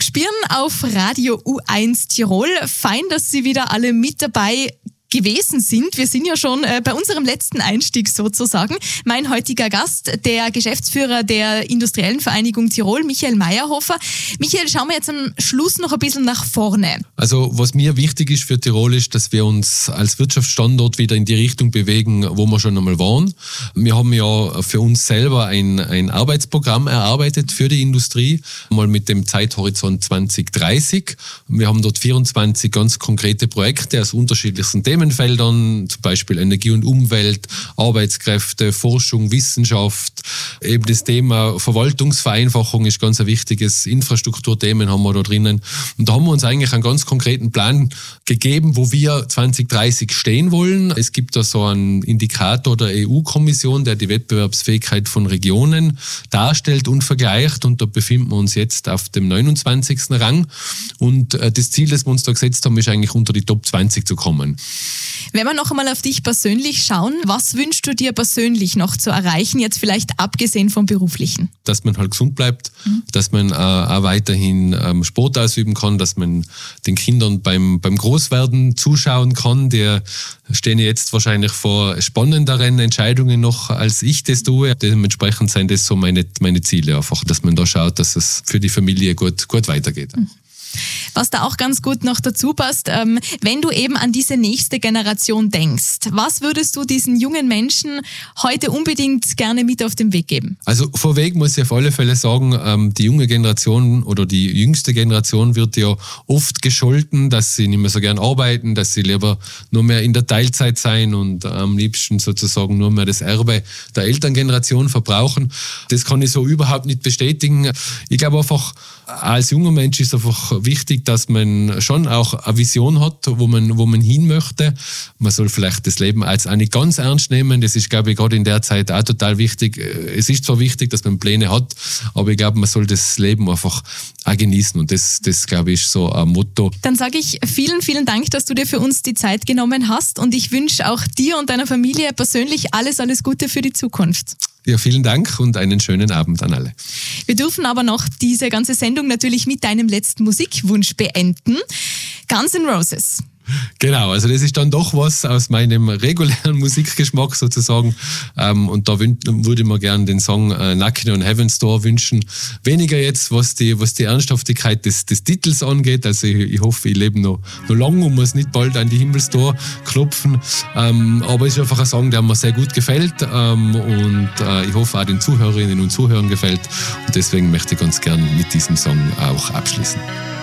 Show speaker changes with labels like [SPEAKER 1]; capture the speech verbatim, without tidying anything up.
[SPEAKER 1] spüren auf Radio U eins Tirol. Fein, dass Sie wieder alle mit dabei gewesen sind. Wir sind ja schon äh, bei unserem letzten Einstieg sozusagen. Mein heutiger Gast, der Geschäftsführer der Industriellen Vereinigung Tirol, Michael Meyerhofer. Michael, schauen wir jetzt am Schluss noch ein bisschen nach vorne.
[SPEAKER 2] Also was mir wichtig ist für Tirol ist, dass wir uns als Wirtschaftsstandort wieder in die Richtung bewegen, wo wir schon einmal waren. Wir haben ja für uns selber ein, ein Arbeitsprogramm erarbeitet für die Industrie, mal mit dem Zeithorizont zwanzig dreißig. Wir haben dort vierundzwanzig ganz konkrete Projekte aus unterschiedlichsten Themen. Themenfeldern, zum Beispiel Energie und Umwelt, Arbeitskräfte, Forschung, Wissenschaft. Eben das Thema Verwaltungsvereinfachung ist ganz ein wichtiges. Infrastrukturthemen haben wir da drinnen. Und da haben wir uns eigentlich einen ganz konkreten Plan gegeben, wo wir zwanzig dreißig stehen wollen. Es gibt da so einen Indikator der E U-Kommission, der die Wettbewerbsfähigkeit von Regionen darstellt und vergleicht. Und da befinden wir uns jetzt auf dem neunundzwanzigsten Rang. Und das Ziel, das wir uns da gesetzt haben, ist eigentlich unter die Top zwanzig zu kommen.
[SPEAKER 1] Wenn wir noch einmal auf dich persönlich schauen, was wünschst du dir persönlich noch zu erreichen, jetzt vielleicht abgesehen vom Beruflichen?
[SPEAKER 2] Dass man halt gesund bleibt, mhm. dass man äh, auch weiterhin ähm, Sport ausüben kann, dass man den Kindern beim, beim Großwerden zuschauen kann. Die stehen jetzt wahrscheinlich vor spannenderen Entscheidungen noch, als ich das tue. Dementsprechend sind das so meine, meine Ziele einfach, dass man da schaut, dass es für die Familie gut, gut weitergeht. Mhm.
[SPEAKER 1] Was da auch ganz gut noch dazu passt, ähm, wenn du eben an diese nächste Generation denkst, was würdest du diesen jungen Menschen heute unbedingt gerne mit auf den Weg geben?
[SPEAKER 2] Also vorweg muss ich auf alle Fälle sagen, ähm, die junge Generation oder die jüngste Generation wird ja oft gescholten, dass sie nicht mehr so gern arbeiten, dass sie lieber nur mehr in der Teilzeit sein und am liebsten sozusagen nur mehr das Erbe der Elterngeneration verbrauchen. Das kann ich so überhaupt nicht bestätigen. Ich glaube einfach, als junger Mensch ist einfach wichtig, dass man schon auch eine Vision hat, wo man, wo man hin möchte. Man soll vielleicht das Leben als auch nicht ganz ernst nehmen. Das ist, glaube ich, gerade in der Zeit auch total wichtig. Es ist zwar wichtig, dass man Pläne hat, aber ich glaube, man soll das Leben einfach auch genießen. Und das, das glaube ich, ist so ein Motto.
[SPEAKER 1] Dann sage ich vielen, vielen Dank, dass du dir für uns die Zeit genommen hast. Und ich wünsche auch dir und deiner Familie persönlich alles, alles Gute für die Zukunft.
[SPEAKER 2] Ja, vielen Dank und einen schönen Abend an alle.
[SPEAKER 1] Wir dürfen aber noch diese ganze Sendung natürlich mit deinem letzten Musikwunsch beenden. Guns N' Roses.
[SPEAKER 2] Genau, also das ist dann doch was aus meinem regulären Musikgeschmack sozusagen. Ähm, und da würde ich mir gerne den Song äh, Knockin' on Heaven's Door wünschen. Weniger jetzt, was die, was die Ernsthaftigkeit des, des Titels angeht. Also ich, ich hoffe, ich lebe noch, noch lange und muss nicht bald an die Himmelstor klopfen. Ähm, aber es ist einfach ein Song, der mir sehr gut gefällt. Ähm, und äh, ich hoffe auch den Zuhörerinnen und Zuhörern gefällt. Und deswegen möchte ich ganz gerne mit diesem Song auch abschließen.